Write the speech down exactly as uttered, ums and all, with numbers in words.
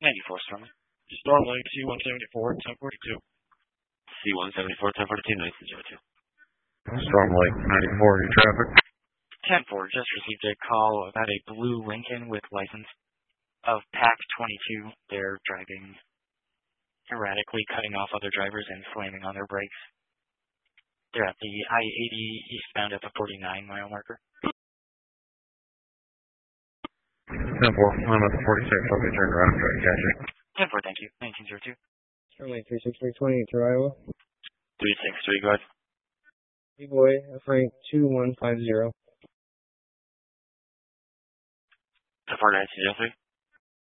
ninety-four, Stormlake. Stormlake, C one seventy-four, ten forty-two. C one seventy-four, ten forty-two, nice and zero two. Stormlake, ninety-four, you traffic. ten four, just received a call about a blue Lincoln with license of PAC twenty-two. They're driving erratically, cutting off other drivers and slamming on their brakes. They're at the I eighty eastbound at the forty-nine mile marker. ten four, I'm at the forty-six, I'll be turned around and try to catch it. ten four, thank you. nineteen zero two. Starlink three six three twenty to Iowa. three six three, go ahead. B-Boy, Frank two one five zero. four nine zero three.